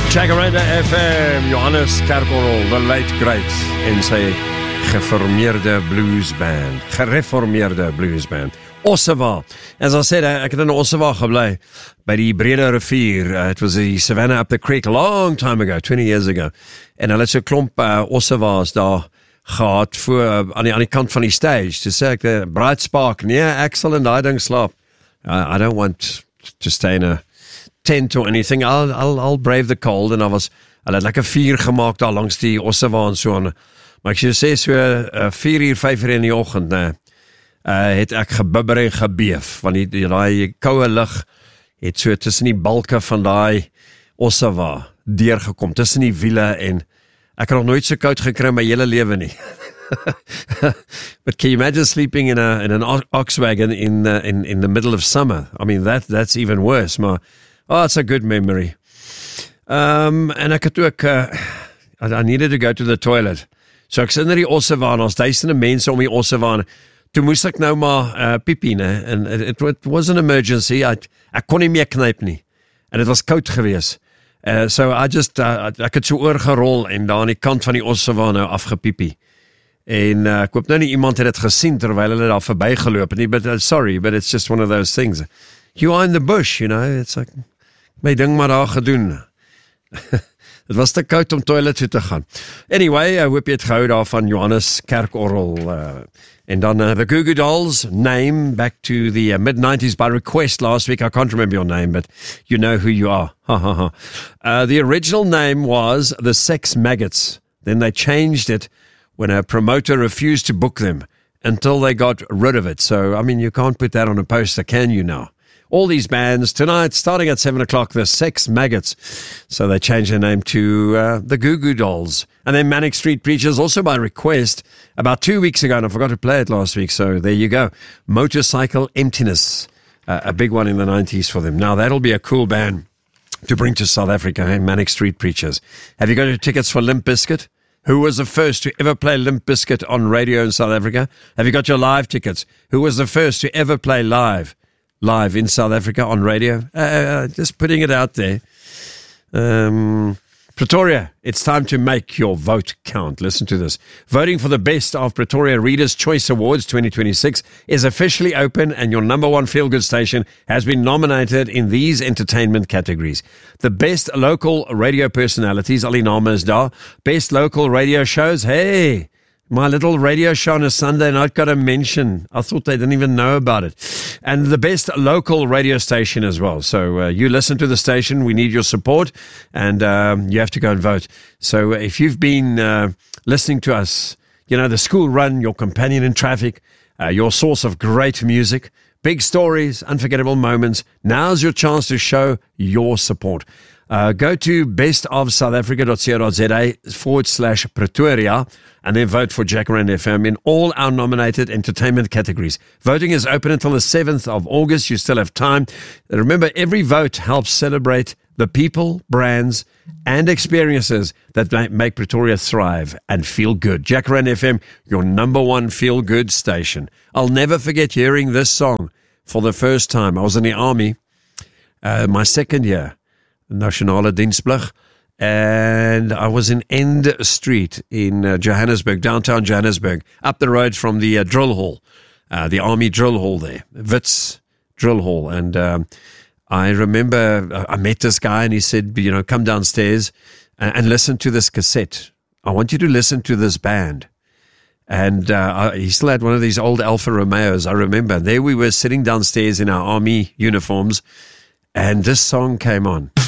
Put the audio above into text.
Jacaranda FM, Johannes Kerkorrel, the late great, en sy gereformeerde bluesband. Ossawa. As I said, ek het in Ossawa gebly, by die Brede Rivier. It was the Savannah up the creek a long time ago, 20 years ago. En hulle het so klomp Ossawa's daar gehad voor, aan die kant van die stage. Toe sê ek, Bright Spark, nee, ek sal in die ding slaap. I don't want to stay in a tent or anything. I'll brave the cold. En hulle het lekker vuur gemaak daar langs die Ossawa en so aan. Maar ek sê so 4 uur, 5 uur in die oggend, het ek gebibber en gebeef, want die koue lug het so tussen die balke van die Ossawa deurgekom, tussen die wiele, en ek het nog nooit so koud gekry in my hele lewe nie. But can you imagine sleeping in an ox wagon in the middle of summer? I mean, that's even worse. Maar, it's a good memory. En ek het ook, I needed to go to the toilet. So ek sit in die Ossawa, en ons duisende mense om die Ossawa, toe moes ek nou maar piepie, ne? En it was an emergency. Ek kon nie meer knyp nie. En het was koud gewees. So ek het so oorgerol en daar aan die kant van die Ossawa nou afgepiepie. En ek hoop nou nie iemand het het gesien terwyl hulle daar verbygeloop het nie, but sorry, but it's just one of those things. You are in the bush, you know, it's like, my ding maar daar gedoen. Het was te koud om toilet toe te gaan. Anyway, ek hoop jy het gehou daar van Johannes Kerkorrel. And then the Goo Goo Dolls, name back to the mid-90s by request last week. I can't remember your name, but you know who you are. The original name was the Sex Maggots. Then they changed it when a promoter refused to book them until they got rid of it. So, I mean, you can't put that on a poster, can you now? All these bands tonight, starting at 7 o'clock, the Sex Maggots. So they changed their name to the Goo Goo Dolls. And then Manic Street Preachers, also by request, about 2 weeks ago, and I forgot to play it last week, so there you go. Motorcycle Emptiness, a big one in the 90s for them. Now, that'll be a cool band to bring to South Africa, hey? Manic Street Preachers. Have you got your tickets for Limp Bizkit? Who was the first to ever play Limp Bizkit on radio in South Africa? Have you got your live tickets? Who was the first to ever play live in South Africa on radio? Just putting it out there. Pretoria, it's time to make your vote count. Listen to this. Voting for the Best of Pretoria Readers' Choice Awards 2026 is officially open, and your number one feel-good station has been nominated in these entertainment categories. The Best Local Radio Personalities, Ali Nama is daar. Best Local Radio Shows, hey, my little radio show on a Sunday night got a mention. I thought they didn't even know about it. And the best local radio station as well. So you listen to the station. We need your support. And you have to go and vote. So if you've been listening to us, you know, the school run, your companion in traffic, your source of great music, big stories, unforgettable moments, now's your chance to show your support. Go to bestofsouthafrica.co.za/Pretoria and then vote for Jacaranda FM in all our nominated entertainment categories. Voting is open until the 7th of August. You still have time. Remember, every vote helps celebrate the people, brands, and experiences that make Pretoria thrive and feel good. Jacaranda FM, your number one feel-good station. I'll never forget hearing this song for the first time. I was in the army, my second year, Nasionale Dienstplig, and I was in End Street in Johannesburg, downtown Johannesburg, up the road from the drill hall, the army drill hall there, Wits Drill Hall. And I remember I met this guy, and he said, you know, come downstairs and listen to this cassette. I want you to listen to this band. And he still had one of these old Alfa Romeos, I remember. There we were sitting downstairs in our army uniforms, and this song came on.